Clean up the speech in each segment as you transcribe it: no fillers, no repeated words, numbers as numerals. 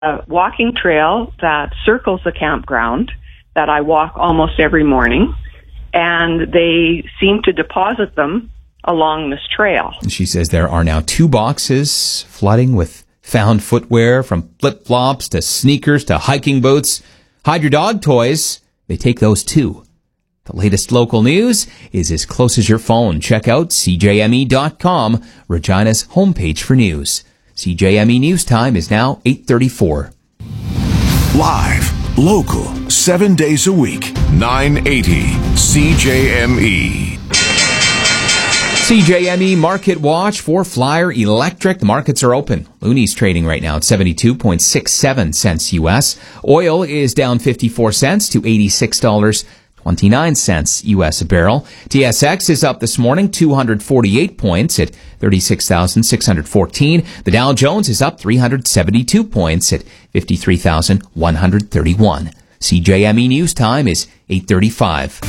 a walking trail that circles the campground that I walk almost every morning, and they seem to deposit them along this trail. She says there are now 2 boxes flooding with found footwear, from flip-flops to sneakers to hiking boots. Hide your dog toys. They take those too. The latest local news is as close as your phone. Check out CJME.com, Regina's homepage for news. CJME News Time is now 8:34. Live, local, 7 days a week, 980 CJME. CJME Market Watch for Flyer Electric. The markets are open. Looney's trading right now at 72.67 cents U.S. Oil is down 54 cents to $86.29 U.S. a barrel. TSX is up this morning 248 points at 36,614. The Dow Jones is up 372 points at 53,131. CJME News Time is 8:35.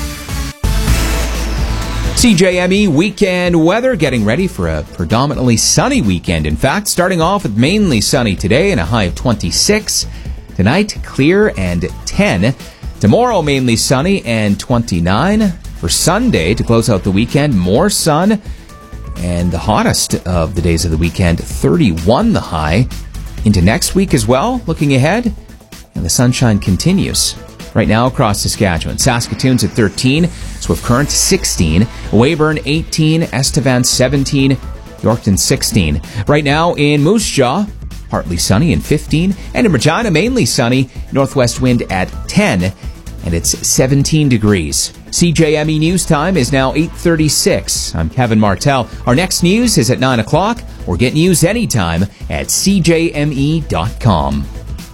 CJME weekend weather, getting ready for a predominantly sunny weekend. In fact, starting off with mainly sunny today and a high of 26. Tonight, clear and 10. Tomorrow, mainly sunny and 29. For Sunday, to close out the weekend, more sun. And the hottest of the days of the weekend, 31 the high. Into next week as well, looking ahead, and the sunshine continues. Right now across Saskatchewan, Saskatoon's at 13, Swift Current 16, Weyburn 18, Estevan 17, Yorkton 16. Right now in Moose Jaw, partly sunny and 15, and in Regina, mainly sunny, northwest wind at 10, and it's 17 degrees. CJME News Time is now 8:36. I'm Kevin Martell. Our next news is at 9 o'clock, or get news anytime at CJME.com.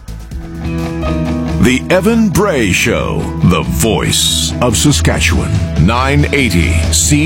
The Evan Bray Show, the voice of Saskatchewan, 980 CJME.